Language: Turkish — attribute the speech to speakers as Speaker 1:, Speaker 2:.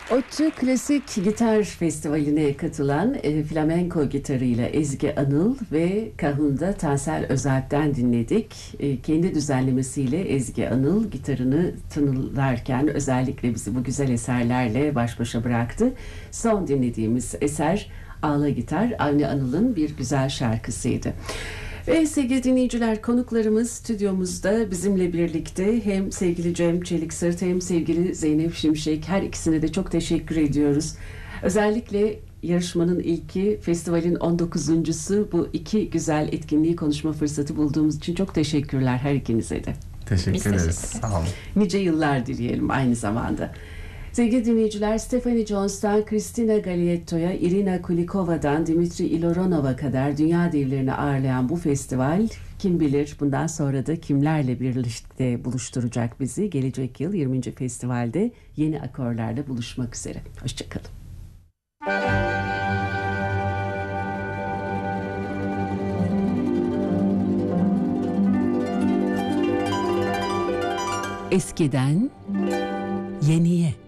Speaker 1: ODTÜ Klasik Gitar Festivali'ne katılan flamenko gitarıyla Ezgi Anıl ve Kahun'da Tansel Özalp'ten dinledik. Kendi düzenlemesiyle Ezgi Anıl gitarını tınılarken özellikle bizi bu güzel eserlerle baş başa bıraktı. Son dinlediğimiz eser Ağla Gitar, Avni Anıl'ın bir güzel şarkısıydı. Ve sevgili dinleyiciler, konuklarımız stüdyomuzda bizimle birlikte. Hem sevgili Cem Çeliksarat hem sevgili Zeynep Şimşek, her ikisine de çok teşekkür ediyoruz. Özellikle yarışmanın ilki, festivalin 19.'sü, bu iki güzel etkinliği konuşma fırsatı bulduğumuz için çok teşekkürler her ikinize de.
Speaker 2: Teşekkür ederiz. Sağ olun.
Speaker 1: Nice yıllar dileyelim aynı zamanda. Sevgili dinleyiciler, Stephanie Jones'tan Christina Galietto'ya, Irina Kulikova'dan Dimitri Iloronov'a kadar dünya devlerini ağırlayan bu festival, kim bilir bundan sonra da kimlerle birlikte buluşturacak bizi. Gelecek yıl 20. festivalde yeni akorlarla buluşmak üzere. Hoşçakalın. Eskiden yeniye.